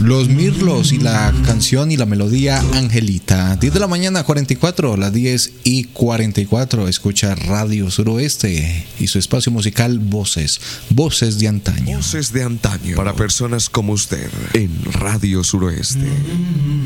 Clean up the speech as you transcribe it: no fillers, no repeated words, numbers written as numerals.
Los Mirlos y la canción y la melodía Angelita. 10 de la mañana, 44, las 10:44. Escucha Radio Suroeste y su espacio musical Voces. Voces de antaño. Voces de antaño para personas como usted en Radio Suroeste.